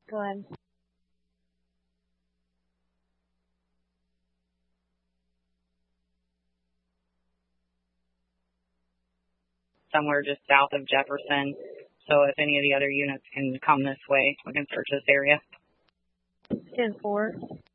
Go ahead. Somewhere just south of Jefferson. So if any of the other units can come this way, we can search this area. 10-4.